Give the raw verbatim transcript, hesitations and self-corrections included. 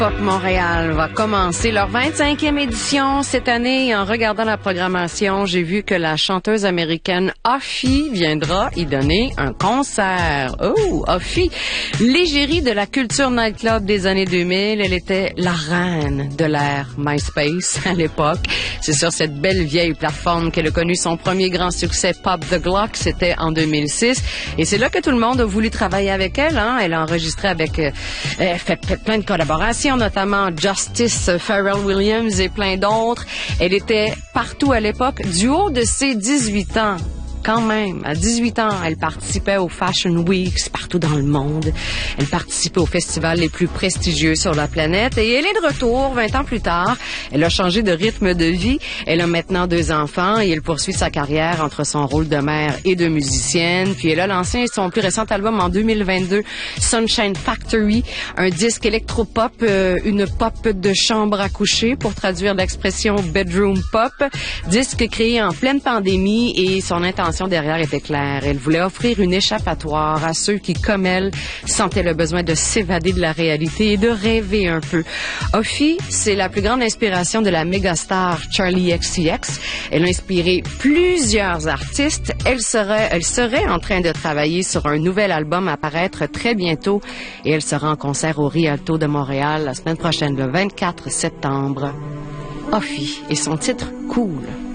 Pop Montréal va commencer leur vingt-cinquième édition cette année. En regardant la programmation, j'ai vu que la chanteuse américaine Offie viendra y donner un concert. Oh, Offie, l'égérie de la culture nightclub des années deux mille. Elle était la reine de l'ère MySpace à l'époque. C'est sur cette belle vieille plateforme qu'elle a connu son premier grand succès, Pop the Glock. C'était en deux mille six. Et c'est là que tout le monde a voulu travailler avec elle. Hein? Elle a enregistré avec... Euh, elle fait, fait plein de collaborations, notamment Justice, Pharrell Williams et plein d'autres. Elle était partout à l'époque. Du haut de ses dix-huit ans, quand même, à dix-huit ans, elle participait aux Fashion Weeks partout dans le monde. Elle participait aux festivals les plus prestigieux sur la planète et elle est de retour vingt ans plus tard. Elle a changé de rythme de vie. Elle a maintenant deux enfants et elle poursuit sa carrière entre son rôle de mère et de musicienne. Puis elle a lancé son plus récent album en deux mille vingt-deux, Sunshine Factory, un disque électropop, euh, une pop de chambre à coucher pour traduire l'expression bedroom pop. Disque créé en pleine pandémie et son intention derrière était claire. Elle voulait offrir une échappatoire à ceux qui, comme elle, sentaient le besoin de s'évader de la réalité et de rêver un peu. Offie, c'est la plus grande inspiration de la mégastar Charli X C X. Elle a inspiré plusieurs artistes. Elle serait, elle serait en train de travailler sur un nouvel album à paraître très bientôt et elle sera en concert au Rialto de Montréal la semaine prochaine, le vingt-quatre septembre. Offie et son titre Cool.